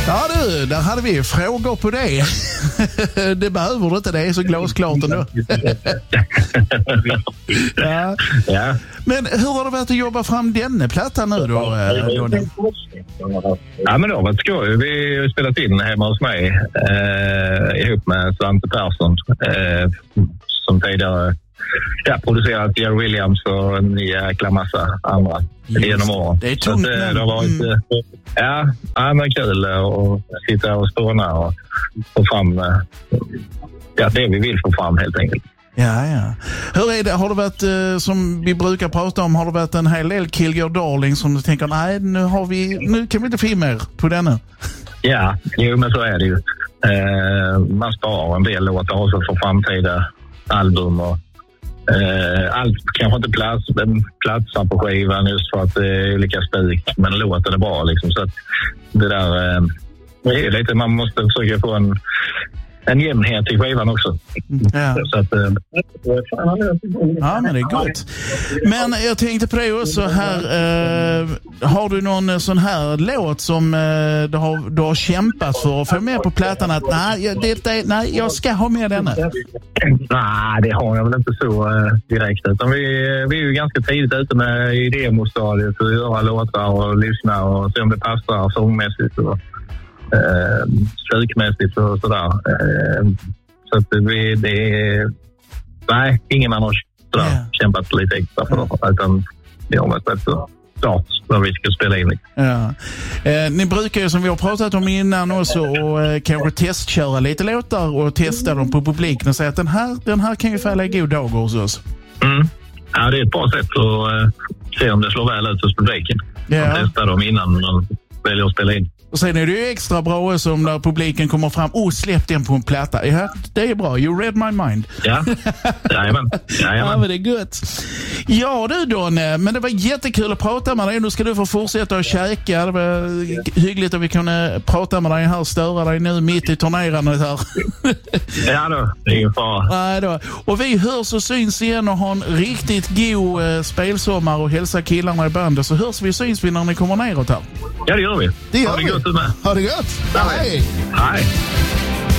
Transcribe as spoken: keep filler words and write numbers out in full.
Ja du, där hade vi frågor på det. Det behöver du inte, det är så glasklart ändå. Ja. Ja. Men hur har det varit att jobba fram denna plattan nu då? Ja, men det har varit skoj. Vi har spelat in hemma hos mig eh, ihop med Svante Persson eh, som tidigare ja, producerat Jerry Williams och en jäkla massa andra genom åren. Det är tungt. Så det, det har varit mm. ja, ja, men kul att sitta och spåna och få fram ja, det vi vill få fram helt enkelt. Ja, ja. Hur är det? Har det varit, eh, som vi brukar prata om, har det varit en hel del Kill Your Darling som du tänker, nej, nu har vi, nu kan vi inte få mer på denna? Ja, jo, men så är det ju. Eh, man sparar en del låtar också för framtida album och eh, allt kanske inte plats, platsar på skivan just för att det är olika stuk, men låten är bra liksom, så att det där eh, det är lite, man måste försöka få en en jämnhet i skivan också. Ja. Så att, äh, ja, men det är gott. Men jag tänkte på det också här. Eh, har du någon sån här låt som eh, du, har, du har kämpat för att få med på plattan att nej, det, det, nej jag ska ha med denna? Nej, det har jag väl inte så eh, direkt. Utan vi, vi är ju ganska tidigt ute med i demostadiet och göra låtar och lyssna och se om det passar sångmässigt och Eh, slukmässigt och sådär. Eh, så att vi, det är nej, ingen annan har sådär, yeah. kämpat lite extra för det, utan det har varit så klart vad vi ska spela in. Ja. Eh, ni brukar ju, som vi har pratat om innan också, och eh, kanske testköra lite låtar och testa dem på publiken och säga att den här, den här kan ju falla i god dag hos oss. Mm. Ja, det är ett bra sätt att eh, se om det slår väl ut hos publiken. Yeah. Testa dem innan de väljer att spela in. Och sen är det ju extra bra som när publiken kommer fram och oh, släpp den på en platta. Ja, det är bra. You read my mind. Ja, jajamän. Jajamän. Ja, men det är gött. Ja du Donne, men det var jättekul att prata med dig. Nu ska du få fortsätta att käka. Det var hyggligt att vi kunde prata med dig här och störa dig nu mitt i turnerandet här. Ja då, det är ingen fara. Nej då. Och vi hörs och syns igen och har en riktigt god eh, spelsommar och hälsa killarna i bandet. Så hörs vi och syns vi när ni kommer neråt här. Ja, det gör vi. Det gör ha det vi. gott med. Ha det gott. Hej. Hej.